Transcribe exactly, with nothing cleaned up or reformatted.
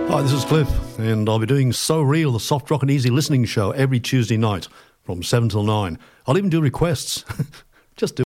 Hi, this is Cliff, and I'll be doing So Real, the soft rock and easy listening show every Tuesday night from seven till nine. I'll even do requests. Just do